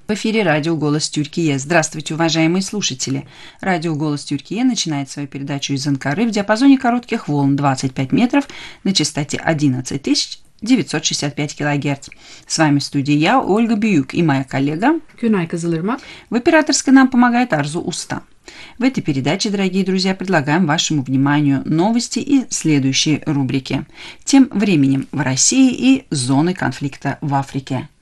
В эфире радио «Голос Тюркия». Здравствуйте, уважаемые слушатели. Радио «Голос Тюркия» начинает свою передачу из Анкары в диапазоне коротких волн 25 метров на частоте 11 965 килогерц. С вами в студии я, Ольга Биюк, и моя коллега Günay Kızılırmak. В операторской нам помогает Арзу Уста. В этой передаче, дорогие друзья, предлагаем вашему вниманию новости и следующие рубрики. Тем временем в России и зоны конфликта в Африке.